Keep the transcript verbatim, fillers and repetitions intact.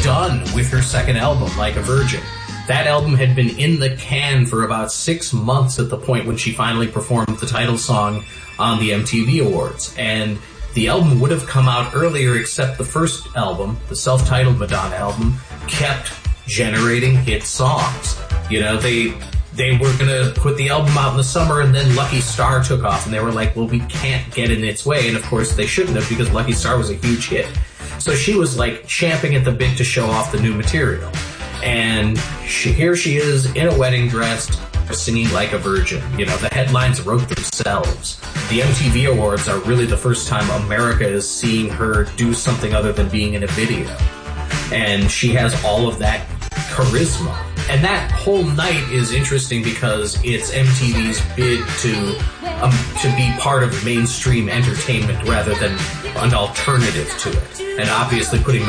done with her second album, Like a Virgin. That album had been in the can for about six months at the point when she finally performed the title song on the M T V Awards. And the album would have come out earlier, except the first album, the self-titled Madonna album, kept generating hit songs. You know, they they were going to put the album out in the summer, and then Lucky Star took off, and they were like, well, we can't get in its way. And of course, they shouldn't have, because Lucky Star was a huge hit. So she was like champing at the bit to show off the new material. And she, here she is in a wedding dress, singing Like a Virgin. You know, the headlines wrote themselves. The M T V Awards are really the first time America is seeing her do something other than being in a video. And she has all of that charisma. And that whole night is interesting because it's M T V's bid to um, to be part of mainstream entertainment rather than an alternative to it. And obviously putting